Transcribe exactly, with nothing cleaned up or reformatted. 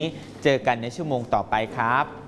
เจอกันในชั่วโมงต่อไปครับ